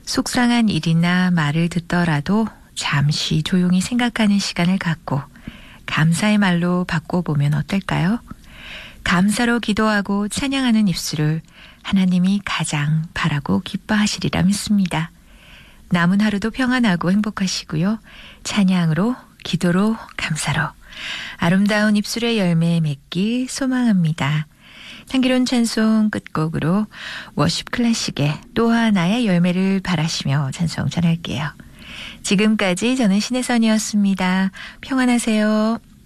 속상한 일이나 말을 듣더라도 잠시 조용히 생각하는 시간을 갖고 감사의 말로 바꿔보면 어떨까요? 감사로 기도하고 찬양하는 입술을 하나님이 가장 바라고 기뻐하시리라 믿습니다. 남은 하루도 평안하고 행복하시고요. 찬양으로, 기도로, 감사로 아름다운 입술의 열매 맺기 소망합니다. 향기로운 찬송 끝곡으로 워십 클래식의 또 하나의 열매를 바라시며 찬송 전할게요. 지금까지 저는 신혜선이었습니다. 평안하세요.